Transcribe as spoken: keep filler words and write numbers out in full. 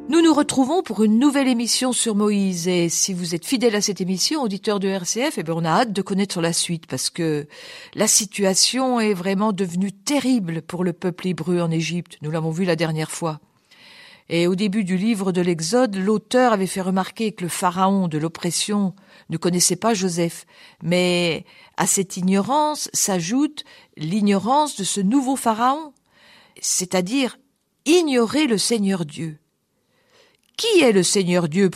Nous nous retrouvons pour une nouvelle émission sur Moïse et si vous êtes fidèle à cette émission, auditeur de R C F, eh bien on a hâte de connaître la suite parce que la situation est vraiment devenue terrible pour le peuple hébreu en Égypte. Nous l'avons vu la dernière fois. Et au début du livre de l'Exode, l'auteur avait fait remarquer que le pharaon de l'oppression ne connaissait pas Joseph. Mais à cette ignorance s'ajoute l'ignorance de ce nouveau pharaon, c'est-à-dire ignorer le Seigneur Dieu. Qui est le Seigneur Dieu